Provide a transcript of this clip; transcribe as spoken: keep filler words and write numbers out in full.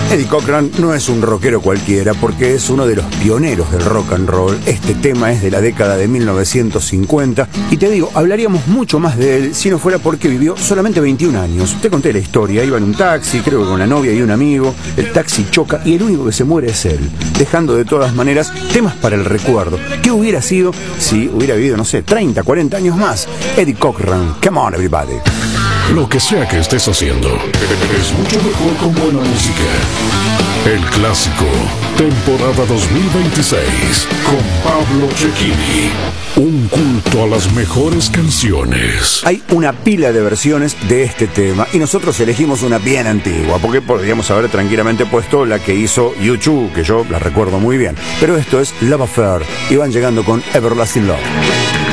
Eddie Cochran no es un rockero cualquiera porque es uno de los pioneros del rock and roll. Este tema es de la década de mil novecientos cincuenta y te digo, hablaríamos mucho más de él si no fuera porque vivió solamente veintiún años. Te conté la historia, iba en un taxi, creo que con la novia y un amigo, el taxi choca y el único que se muere es él, dejando de todas maneras temas para el recuerdo. ¿Qué hubiera sido si hubiera vivido, no sé, treinta, cuarenta años más? Eddie Cochran, come on everybody. Lo que sea que estés haciendo, es mucho mejor con buena música. El Clásico, temporada dos mil veintiséis, con Pablo Cecchini. Un culto a las mejores canciones. Hay una pila de versiones de este tema y nosotros elegimos una bien antigua, porque podríamos haber tranquilamente puesto la que hizo U dos, que yo la recuerdo muy bien. Pero esto es Love Affair y van llegando con Everlasting Love.